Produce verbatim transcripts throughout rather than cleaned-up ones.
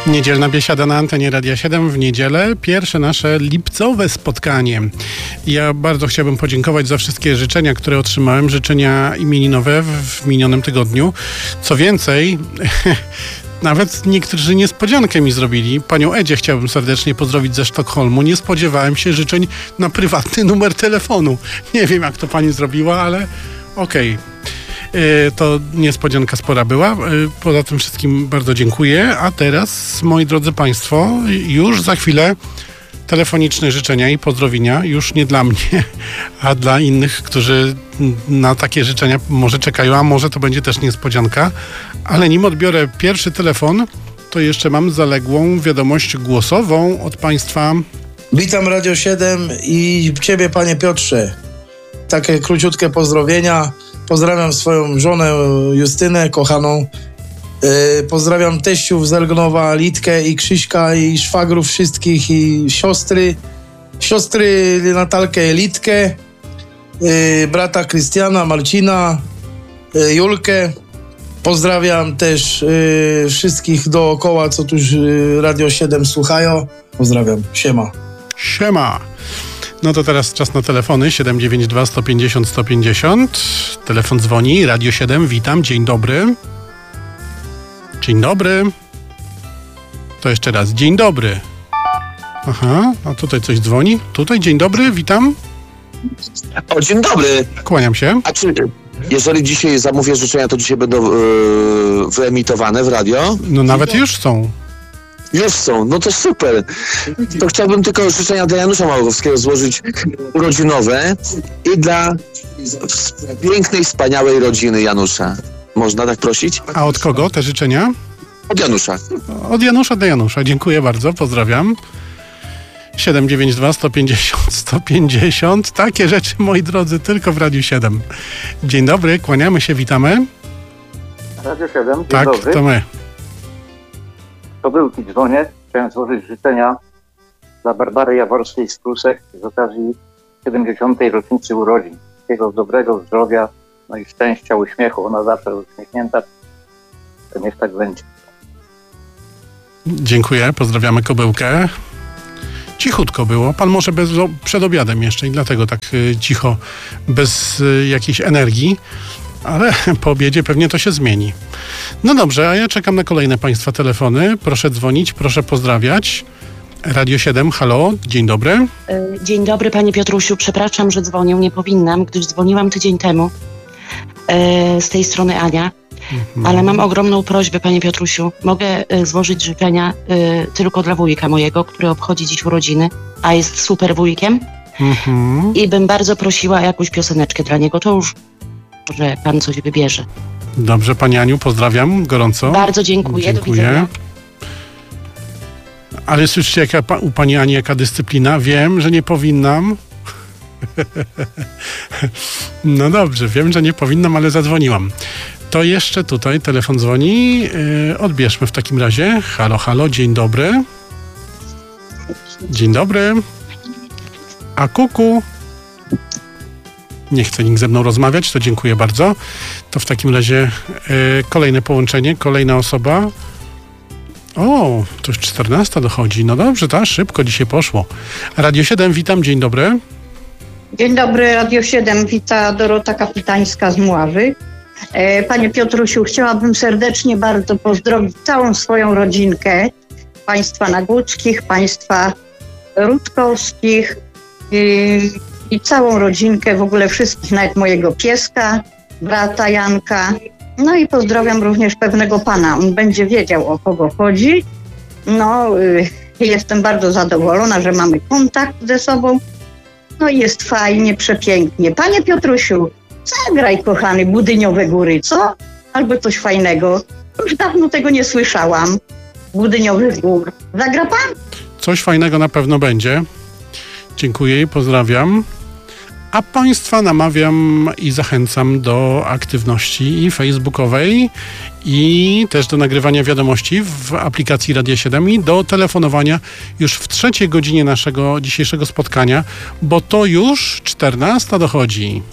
Niedzielna biesiada na antenie Radia siedem w niedzielę. Pierwsze nasze lipcowe spotkanie. Ja bardzo chciałbym podziękować za wszystkie życzenia, które otrzymałem. Życzenia imieninowe w minionym tygodniu. Co więcej, nawet niektórzy niespodziankę mi zrobili. Panią Edzie chciałbym serdecznie pozdrowić ze Sztokholmu. Nie spodziewałem się życzeń na prywatny numer telefonu. Nie wiem, jak to pani zrobiła, ale okej. Okay. To niespodzianka spora była. Poza tym wszystkim bardzo dziękuję. A teraz, moi drodzy Państwo, już za chwilę telefoniczne życzenia i pozdrowienia. Już nie dla mnie, a dla innych, którzy na takie życzenia może czekają, a może to będzie też niespodzianka. Ale nim odbiorę pierwszy telefon, to jeszcze mam zaległą wiadomość głosową od Państwa. Witam Radio siedem i Ciebie, Panie Piotrze. Takie króciutkie pozdrowienia. Pozdrawiam swoją żonę Justynę, kochaną. Yy, pozdrawiam teściów z Elgnowa, Litkę i Krzyśka i szwagrów wszystkich i siostry. Siostry Natalkę, Litkę, yy, brata Krystiana, Marcina, yy, Julkę. Pozdrawiam też yy, wszystkich dookoła, co tu yy, Radio siedem słuchają. Pozdrawiam. Siema. Siema. No to teraz czas na telefony siedem dziewięć dwa sto pięćdziesiąt sto pięćdziesiąt. Telefon dzwoni. Radio siedem, witam. Dzień dobry. Dzień dobry. To jeszcze raz. Dzień dobry. Aha, a tutaj coś dzwoni. Tutaj dzień dobry, witam. O, dzień dobry. Kłaniam się. A czy jeżeli dzisiaj zamówię życzenia, to dzisiaj będą yy, wyemitowane w radio? No nawet już są. Już są, no to super. To chciałbym tylko życzenia dla Janusza Małowskiego złożyć urodzinowe i dla pięknej, wspaniałej rodziny Janusza. Można tak prosić? A od kogo te życzenia? Od Janusza. Od Janusza do Janusza. Dziękuję bardzo, pozdrawiam. siedem dziewięć dwa sto pięćdziesiąt sto pięćdziesiąt. Takie rzeczy, moi drodzy, tylko w Radiu siedem. Dzień dobry, kłaniamy się, witamy. Radio siedem, dzień tak, dobry. to my. To Byłki dzwonię. Chciałem złożyć życzenia dla Barbary Jaworskiej z Prusek z okazji siedemdziesiątej rocznicy urodzin. Wszystkiego dobrego, zdrowia, no i szczęścia, uśmiechu. Ona zawsze uśmiechnięta. To niech tak będzie. Dziękuję, pozdrawiamy Kobyłkę. Cichutko było. Pan może bez, przed obiadem jeszcze i dlatego tak y, cicho, bez y, jakiejś energii. Ale po obiedzie pewnie to się zmieni. No dobrze, a ja czekam na kolejne Państwa telefony. Proszę dzwonić, proszę pozdrawiać. Radio siedem, halo, dzień dobry. Dzień dobry, Panie Piotrusiu. Przepraszam, że dzwonię, nie powinnam, gdyż dzwoniłam tydzień temu. Z tej strony Ania. Mhm. Ale mam ogromną prośbę, Panie Piotrusiu. Mogę złożyć życzenia tylko dla wujka mojego, który obchodzi dziś urodziny, a jest super wujkiem. Mhm. I bym bardzo prosiła o jakąś pioseneczkę dla niego. To już że Pan coś wybierze. Dobrze, Pani Aniu, pozdrawiam gorąco. Bardzo dziękuję, dziękuję. Do widzenia. Ale słyszycie, jaka u Pani Ani jaka dyscyplina? Wiem, że nie powinnam. No dobrze, wiem, że nie powinnam, ale zadzwoniłam. To jeszcze tutaj telefon dzwoni. Yy, odbierzmy w takim razie. Halo, halo, dzień dobry. Dzień dobry. A kuku. Nie chce nikt ze mną rozmawiać, to dziękuję bardzo. To w takim razie y, kolejne połączenie, kolejna osoba. O, to już czternasta dochodzi. No dobrze, tak, szybko dzisiaj poszło. Radio siedem, witam, dzień dobry. Dzień dobry, Radio siedem, wita Dorota Kapitańska z Mławy. E, Panie Piotrusiu, chciałabym serdecznie bardzo pozdrowić całą swoją rodzinkę. Państwa Nagłuckich, państwa Rutkowskich, y, i całą rodzinkę, w ogóle wszystkich, nawet mojego pieska, brata Janka. No i pozdrawiam również pewnego pana. On będzie wiedział, o kogo chodzi. No, y, jestem bardzo zadowolona, że mamy kontakt ze sobą. No i jest fajnie, przepięknie. Panie Piotrusiu, zagraj, kochany, Budyniowe Góry, co? Albo coś fajnego. Już dawno tego nie słyszałam. Budyniowych Gór. Zagra pan? Coś fajnego na pewno będzie. Dziękuję i pozdrawiam. A Państwa namawiam i zachęcam do aktywności facebookowej i też do nagrywania wiadomości w aplikacji Radia siedem i do telefonowania już w trzeciej godzinie naszego dzisiejszego spotkania, bo to już czternasta dochodzi.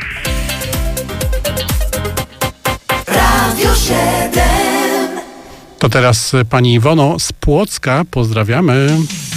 Radio siedem. To teraz pani Iwono z Płocka. Pozdrawiamy.